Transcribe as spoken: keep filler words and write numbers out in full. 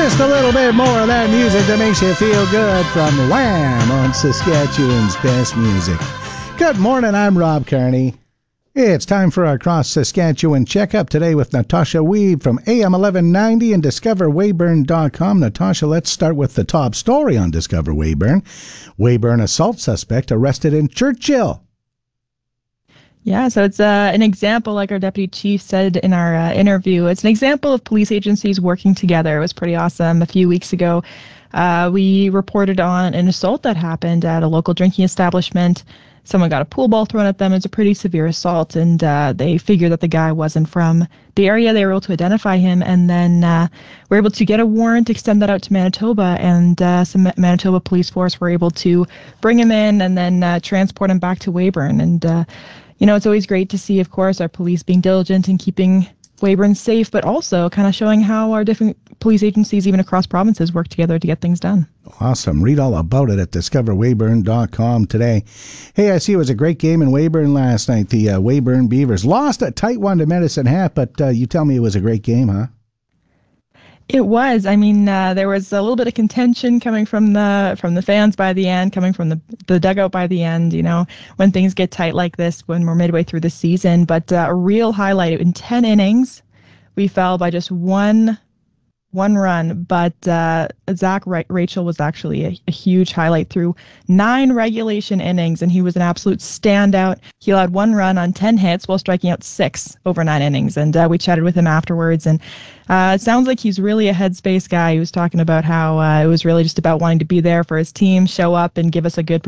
Just a little bit more of that music that makes you feel good from Wham on Saskatchewan's Best Music. Good morning, I'm Rob Kearney. It's time for our Cross Saskatchewan checkup today with Natasha Weeb from A M eleven ninety and Discover Weyburn dot com. Natasha, let's start with the top story on Discover Weyburn. Weyburn assault suspect arrested in Churchill. Yeah, so it's uh, an example, like our deputy chief said in our uh, interview, it's an example of police agencies working together. It was pretty awesome. A few weeks ago, uh, we reported on an assault that happened at a local drinking establishment. Someone got a pool ball thrown at them. It's a pretty severe assault, and uh, they figured that the guy wasn't from the area. They were able to identify him, and then uh, were able to get a warrant, extend that out to Manitoba, and uh, some Manitoba police force were able to bring him in and then uh, transport him back to Weyburn. And uh, You know, it's always great to see, of course, our police being diligent in keeping Weyburn safe, but also kind of showing how our different police agencies, even across provinces, work together to get things done. Awesome. Read all about it at Discover Weyburn dot com today. Hey, I see it was a great game in Weyburn last night. The uh, Weyburn Beavers lost a tight one to Medicine Hat, but uh, you tell me it was a great game, huh? It was. I mean, uh, there was a little bit of contention coming from the from the fans by the end, coming from the the dugout by the end. You know, when things get tight like this, when we're midway through the season. But uh, a real highlight in ten innings, we fell by just one one run. But uh, Zach Ra- Rachel was actually a, a huge highlight through nine regulation innings, and he was an absolute standout. He allowed one run on ten hits while striking out six over nine innings. And uh, we chatted with him afterwards, and Uh, it sounds like he's really a headspace guy. He was talking about how uh, it was really just about wanting to be there for his team, show up, and give us a good